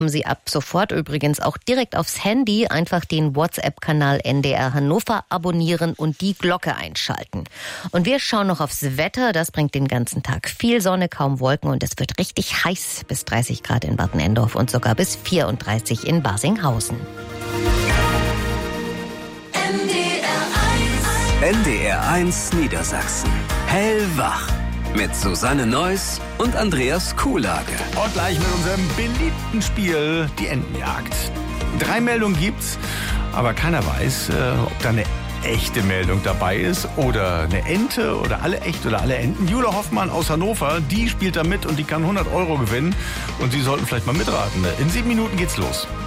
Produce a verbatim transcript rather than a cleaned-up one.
Sie ab sofort übrigens auch direkt aufs Handy einfach den WhatsApp-Kanal N D R Hannover abonnieren und die Glocke einschalten. Und wir schauen noch aufs Wetter. Das bringt den ganzen Tag viel Sonne, kaum Wolken und es wird richtig heiß. Bis dreißig Grad in Bad Endorf und sogar bis vierunddreißig in Barsinghausen. N D R eins Niedersachsen. Hellwach. Mit Susanne Neuss und Andreas Kuhlage. Und gleich mit unserem beliebten Spiel, die Entenjagd. Drei Meldungen gibt's, aber keiner weiß, ob da eine echte Meldung dabei ist oder eine Ente oder alle echt oder alle Enten. Jule Hoffmann aus Hannover, die spielt da mit und die kann hundert Euro gewinnen. Und Sie sollten vielleicht mal mitraten. In sieben Minuten geht's los.